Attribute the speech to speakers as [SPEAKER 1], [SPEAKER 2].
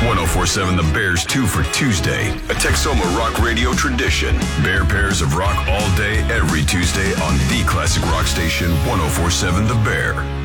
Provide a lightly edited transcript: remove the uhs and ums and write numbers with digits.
[SPEAKER 1] 1047 The Bear's 2 for Tuesday, a Texoma rock radio tradition. Bear pairs of rock all day, every Tuesday on the classic rock station 1047 The Bear.